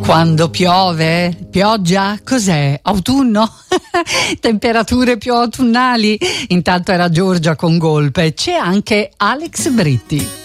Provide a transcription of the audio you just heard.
Quando piove? Pioggia? Cos'è? Autunno? Temperature più autunnali? Intanto era Giorgia con Golpe, c'è anche Alex Britti.